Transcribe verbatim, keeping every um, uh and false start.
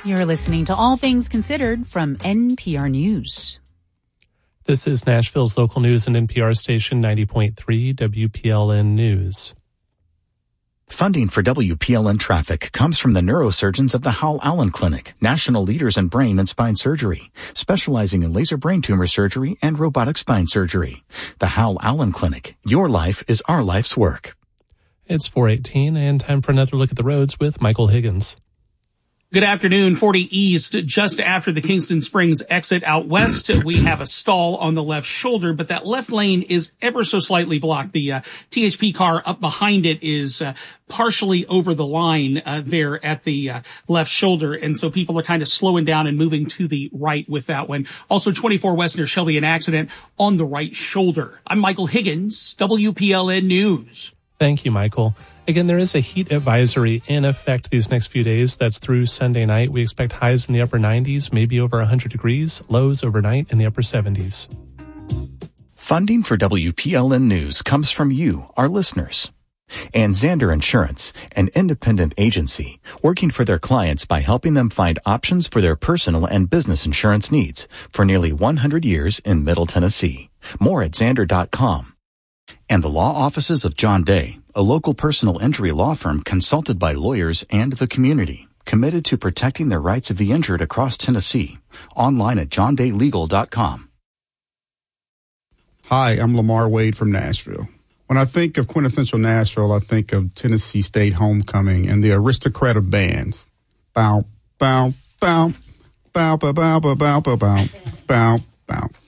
You're listening to All Things Considered from N P R News. This is Nashville's local news and N P R station ninety point three W P L N News. Funding for W P L N Traffic comes from the neurosurgeons of the Howell Allen Clinic, national leaders in brain and spine surgery, specializing in laser brain tumor surgery and robotic spine surgery. The Howell Allen Clinic. Your life is our life's work. It's four eighteen and time for another look at the roads with Michael Higgins. Good afternoon. forty East, just after the Kingston Springs exit out west, we have a stall on the left shoulder, but that left lane is ever so slightly blocked. The uh, T H P car up behind it is uh, partially over the line uh, there at the uh, left shoulder, and so people are kind of slowing down and moving to the right with that one. Also, twenty-four West near Shelby, an accident on the right shoulder. I'm Michael Higgins, W P L N News. Thank you, Michael. Again, there is a heat advisory in effect these next few days. That's through Sunday night. We expect highs in the upper nineties, maybe over one hundred degrees, lows overnight in the upper seventies. Funding for W P L N News comes from you, our listeners. And Zander Insurance, an independent agency, working for their clients by helping them find options for their personal and business insurance needs for nearly one hundred years in Middle Tennessee. More at zander dot com. And the law offices of John Day, a local personal injury law firm consulted by lawyers and the community, committed to protecting the rights of the injured across Tennessee. Online at john day legal dot com. Hi, I'm Lamar Wade from Nashville. When I think of quintessential Nashville, I think of Tennessee State Homecoming and the aristocrat of bands. Bow, bow, bow, bow, bow, bow, bow, bow, bow, bow, bow.